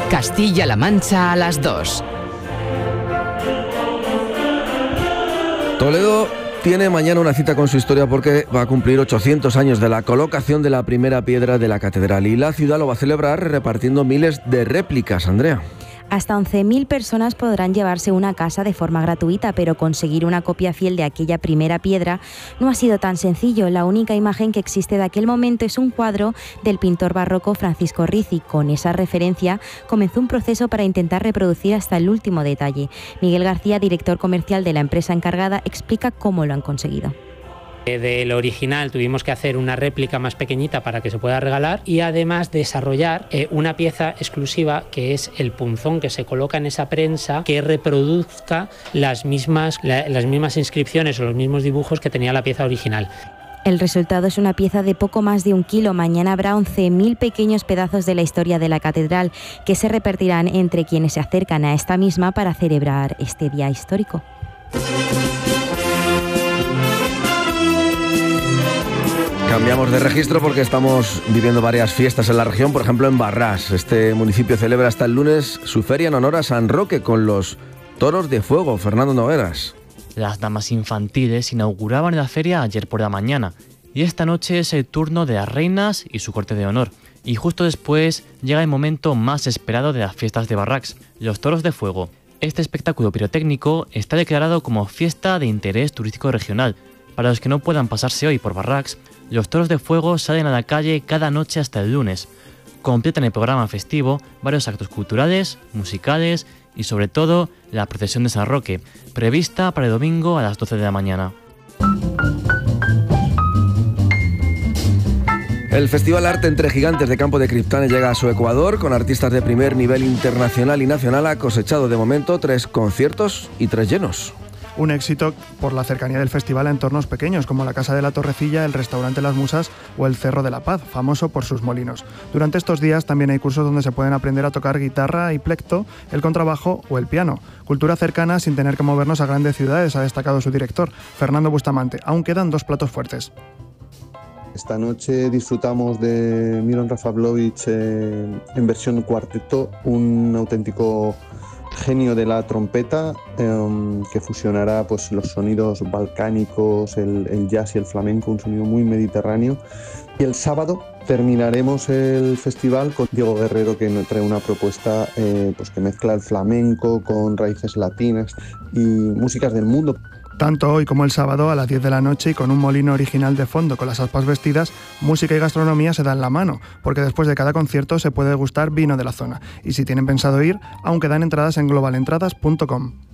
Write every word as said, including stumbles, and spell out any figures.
Castilla-La Mancha a las dos. Toledo tiene mañana una cita con su historia porque va a cumplir ochocientos años de la colocación de la primera piedra de la catedral y la ciudad lo va a celebrar repartiendo miles de réplicas, Andrea. Hasta once mil personas podrán llevarse una casa de forma gratuita, pero conseguir una copia fiel de aquella primera piedra no ha sido tan sencillo. La única imagen que existe de aquel momento es un cuadro del pintor barroco Francisco Riz y con esa referencia comenzó un proceso para intentar reproducir hasta el último detalle. Miguel García, director comercial de la empresa encargada, explica cómo lo han conseguido. Del original tuvimos que hacer una réplica más pequeñita para que se pueda regalar y además desarrollar eh, una pieza exclusiva que es el punzón que se coloca en esa prensa que reproduzca las mismas, la, las mismas inscripciones o los mismos dibujos que tenía la pieza original. El resultado es una pieza de poco más de un kilo. Mañana habrá once mil pequeños pedazos de la historia de la catedral que se repartirán entre quienes se acercan a esta misma para celebrar este día histórico. Cambiamos de registro porque estamos viviendo varias fiestas en la región, por ejemplo en Barrás. Este municipio celebra hasta el lunes su feria en honor a San Roque con los toros de fuego. Fernando Nogueras. Las damas infantiles inauguraban la feria ayer por la mañana y esta noche es el turno de las reinas y su corte de honor. Y justo después llega el momento más esperado de las fiestas de Barracks, los toros de fuego. Este espectáculo pirotécnico está declarado como fiesta de interés turístico regional. Para los que no puedan pasarse hoy por Barracks, los toros de fuego salen a la calle cada noche hasta el lunes. Completan el programa festivo varios actos culturales, musicales y sobre todo la procesión de San Roque, prevista para el domingo a las doce de la mañana. El Festival Arte entre Gigantes de Campo de Criptane llega a su Ecuador con artistas de primer nivel internacional y nacional. Ha cosechado de momento tres conciertos y tres llenos. Un éxito por la cercanía del festival a entornos pequeños, como la Casa de la Torrecilla, el Restaurante Las Musas o el Cerro de la Paz, famoso por sus molinos. Durante estos días también hay cursos donde se pueden aprender a tocar guitarra y plecto, el contrabajo o el piano. Cultura cercana sin tener que movernos a grandes ciudades, ha destacado su director, Fernando Bustamante. Aún quedan dos platos fuertes. Esta noche disfrutamos de Miron Rafablovich eh, en versión cuarteto, un auténtico genio de la trompeta eh, que fusionará pues, los sonidos balcánicos, el, el jazz y el flamenco, un sonido muy mediterráneo. Y el sábado terminaremos el festival con Diego Guerrero, que nos trae una propuesta eh, pues, que mezcla el flamenco con raíces latinas y músicas del mundo. Tanto hoy como el sábado a las diez de la noche y con un molino original de fondo con las aspas vestidas, música y gastronomía se dan la mano, porque después de cada concierto se puede degustar vino de la zona. Y si tienen pensado ir, aún quedan entradas en global entradas punto com.